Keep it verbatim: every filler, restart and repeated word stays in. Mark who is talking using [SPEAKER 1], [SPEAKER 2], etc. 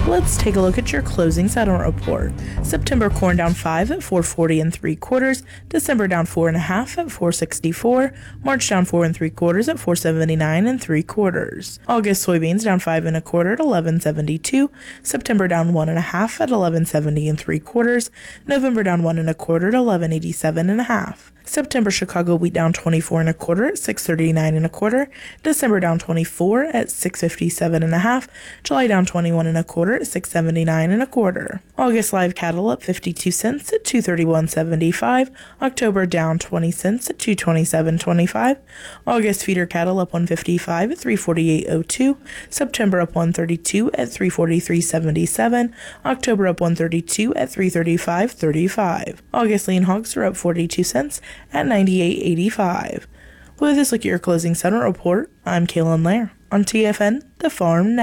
[SPEAKER 1] Let's take a look at your closing settlement report. September corn down five at four forty and three quarters. December down four and a half at four sixty-four. March down four and three quarters at four seventy-nine and three quarters. August soybeans down five and a quarter at eleven seventy-two. September down one and a half at eleven seventy and three quarters. November down one and a quarter at eleven eighty-seven and a half. September Chicago wheat down twenty-four and a quarter at six thirty-nine and a quarter. December down twenty-four at six fifty-seven and a half. July down twenty-one and a quarter at six seventy-nine and a quarter. August live cattle up fifty-two cents at two thirty-one seventy-five. October down twenty cents at two twenty-seven twenty-five. August feeder cattle up one fifty-five at three forty-eight oh two. September up one thirty-two at three forty-three seventy-seven. October up one thirty-two at three thirty-five thirty-five. August lean hogs are up forty-two cents at ninety-eight eighty-five. With this look at your closing settlement report, I'm Kaylin Lair on T F N, The Farm Now.